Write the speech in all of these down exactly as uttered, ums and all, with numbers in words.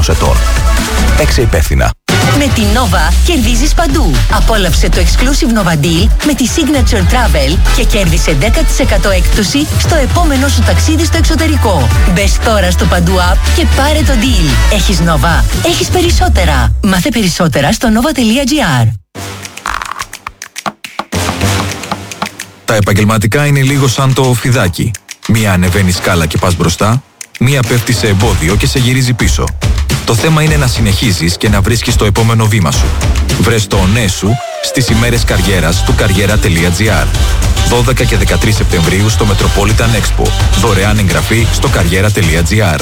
ενός ετών. Παίξε υπεύθυνα. Με την Nova κερδίζεις παντού. Απόλαυσε το exclusive Nova Deal με τη Signature Travel και κέρδισε δέκα τοις εκατό έκπτωση στο επόμενο σου ταξίδι στο εξωτερικό. Μπες τώρα στο Παντού App και πάρε το deal. Έχεις Nova, έχεις περισσότερα. Μάθε περισσότερα στο nova τελεία gr. Τα επαγγελματικά είναι λίγο σαν το φιδάκι. Μία ανεβαίνει σκάλα και πας μπροστά, μία πέφτει σε εμπόδιο και σε γυρίζει πίσω. Το θέμα είναι να συνεχίζεις και να βρίσκεις το επόμενο βήμα σου. Βρες το ναι σου στις ημέρες καριέρας του καριέρα τελεία gr. δώδεκα και δεκατρείς Σεπτεμβρίου στο Metropolitan Expo. Δωρεάν εγγραφή στο καριέρα τελεία gr.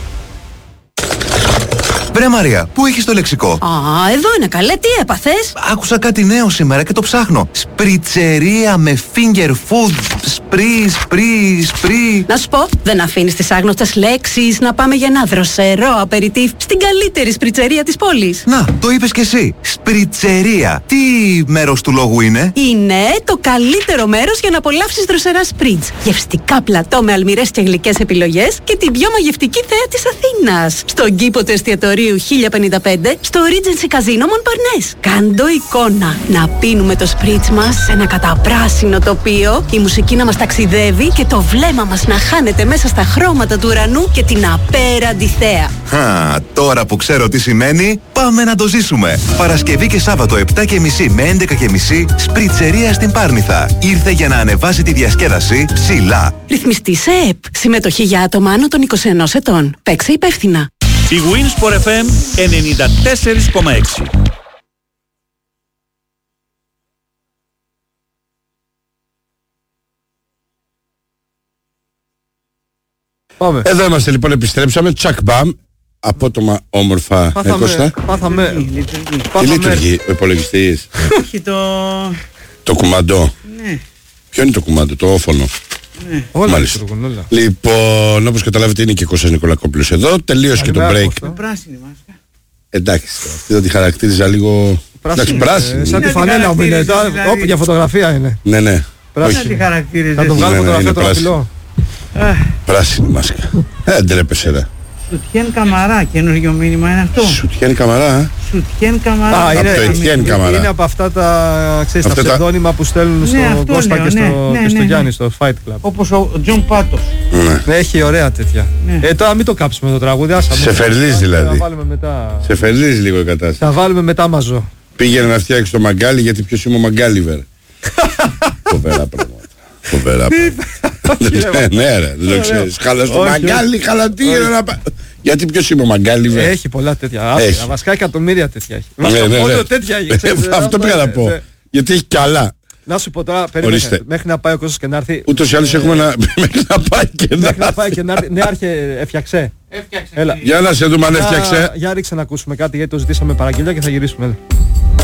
Βρε Μαρία, πού έχεις το λεξικό? Α, εδώ είναι καλέ, τι έπαθες? Άκουσα κάτι νέο σήμερα και το ψάχνω. Σπριτσερία με finger food. Σπρι, σπρι, σπρι. Να σου πω, δεν αφήνεις τις άγνωστες λέξεις να πάμε για ένα δροσερό απεριτίφ στην καλύτερη σπριτσερία της πόλης. Να, το είπες κι εσύ. Σπριτσερία. Τι μέρος του λόγου είναι? Είναι το καλύτερο μέρος για να απολαύσεις δροσερά σπριτζ. Γευστικά πλατό με αλμυρές και γλυκές επιλογές και την πιο μαγευτική θέα της Αθήνας. Στον κήπο του εστιατορίου χίλια πενήντα πέντε στο Regency Casino Montparnasse. Κάντο εικόνα. Να πίνουμε το σπριτζ μας σε ένα καταπράσινο τοπίο, η μουσική να μας ταξιδεύει και το βλέμμα μας να χάνεται μέσα στα χρώματα του ουρανού και την απέραντη θέα. Α, τώρα που ξέρω τι σημαίνει, πάμε να το ζήσουμε. Παρασκευή και Σάββατο επτά και μισή με έντεκα και μισή, σπριτσερία στην Πάρνηθα. Ήρθε για να ανεβάσει τη διασκέδαση ψηλά. Ρυθμιστή σε ΕΠ. Συμμετοχή για άτομα άνω των είκοσι ενός ετών. Παίξε υπεύθυνα. Η Winsport εφ εμ ενενήντα τέσσερα κόμμα έξι. Πάμε. Εδώ είμαστε λοιπόν, επιστρέψαμε. Τσακ μπαμ. Απότομα όμορφα. Κώστα. Πάθαμε. Τι λειτουργεί ο υπολογιστής? Όχι το... Το κουμαντό. Ναι. Ποιο είναι το κουμάντο, το όφωνο? Ναι. Όλα λειτουργούν, όλα. Λοιπόν, όπως καταλάβετε είναι και Κώστας Νικολακόπουλος εδώ. Τελείωσε και το break. Με πράσινη μάσκα. Εντάξει, αυτή θα τη χαρακτήριζα λίγο... Εντάξει, πράσινη. Σαν τη φανέλα μου είναι. Όπου για φωτογραφία είναι. Ναι, ναι. Πράσινη χαρακτήριζε. Θα το βγάλω φωτογραφία το αφιλό. Πράσινη μάσκα. Ε, ντρέπεσαι ρε. Σουτιέν Καμαρά, καινούργιο μήνυμα είναι αυτό. Σουτιέν Καμαρά. Σουτιέν Καμαρά. Α, είναι, από το Ετιέν Καμαρά. Είναι από αυτά τα, ξέρεις, τα ψευδόνυμα που στέλνουν στο ναι, Κώστα λέω, και στο, ναι, ναι, και στο ναι, Γιάννη ναι. στο Fight Club. Όπως ο Τζον Πάτος. Ναι. Έχει ωραία τέτοια. Ναι. Ε, τώρα μην το κάψουμε το τραγούδι. Άσα, Σε φερδίζει δηλαδή. Θα βάλουμε μετά. Σε φερδίζει λίγο η κατάσταση. Θα βάλουμε μετά μαζό. Πήγαινε να φτιάξει το μαγκάλι γιατί ποιος είμαι ο Μαγκάλιβερ. Φοβερά πράγματα. Φοβερά πράγματα. Ναι ρε, δεν το ξέρεις. Χαλά στο μαγκάλι, χαλατήρι να πάει. Γιατί ποιος είμαι ο Μαγκάλιβερ? Έχει πολλά τέτοια. Έχει. Βασικά εκατομμύρια τέτοια έχει. Ναι, ναι, ναι. Μόνο τέτοια έχει. Αυτό πήγα να πω. Γιατί έχει κι άλλα. Να σου πω τώρα, περίμενε, μέχρι να πάει ο Κώστας και να έρθει. Ούτως ή άλλως έχουμε να... Μέχρι να πάει και να Μέχρι να πάει και να έρθει. Ναι, άρχε, έφτιαξε. Έφτιαξε. Έλα. Για να σε δούμε αν έφτιαξε. Για ρίξε να ακούσουμε κάτι γιατί το ζητήσαμε παραγγελιά και θα γυρίσουμε.